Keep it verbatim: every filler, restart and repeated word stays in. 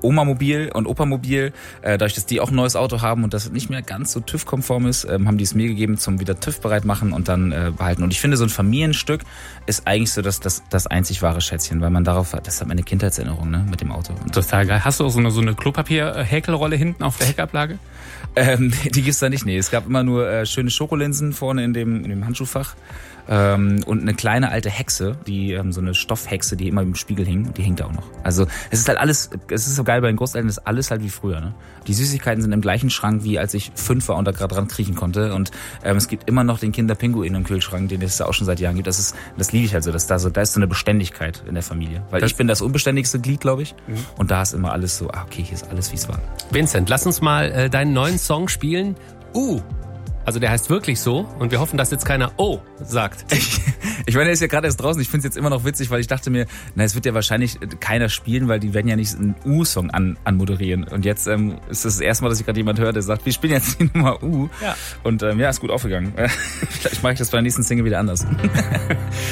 Oma-Mobil und Opa-Mobil. Äh, dadurch, dass die auch ein neues Auto haben und das nicht mehr ganz so TÜV-konform ist, ähm, haben die es mir gegeben zum wieder TÜV-bereit machen und dann äh, behalten. Und ich finde, so ein Familienstück ist eigentlich so das, das, das einzig wahre Schätzchen, weil man darauf, das hat meine Kindheitserinnerung, ne, mit dem Auto. Total geil. Hast du auch so eine, so eine Klopapier-Häkelrolle hinten auf der Heckablage? Ähm, die gibt's da nicht, nee. Es gab immer nur äh, schöne Schokolinsen vorne in dem, in dem Handschuhfach. Ähm, und eine kleine alte Hexe, die ähm, so eine Stoffhexe, die immer im Spiegel hing, die hängt da auch noch. Also es ist halt alles, es ist so geil bei den Großeltern, es ist alles halt wie früher. Ne? Die Süßigkeiten sind im gleichen Schrank, wie als ich fünf war und da gerade dran kriechen konnte. Und ähm, es gibt immer noch den Kinderpinguin im Kühlschrank, den es da auch schon seit Jahren gibt. Das ist, das liebe ich halt so, dass da so, da ist so eine Beständigkeit in der Familie. Weil das ich bin das unbeständigste Glied, glaube ich. Mhm. Und da ist immer alles so, ah, okay, hier ist alles, wie es war. Vincent, lass uns mal äh, deinen neuen Song spielen. Uh! Also der heißt wirklich so und wir hoffen, dass jetzt keiner Oh sagt. Ich, ich meine, der ist ja gerade erst draußen. Ich finde es jetzt immer noch witzig, weil ich dachte mir, na, es wird ja wahrscheinlich keiner spielen, weil die werden ja nicht einen U-Song an, anmoderieren. Und jetzt ähm, ist das das erste Mal, dass ich gerade jemand höre, der sagt, wir spielen jetzt die Nummer U. Ja. Und ähm, ja, ist gut aufgegangen. Vielleicht mache ich das bei der nächsten Single wieder anders.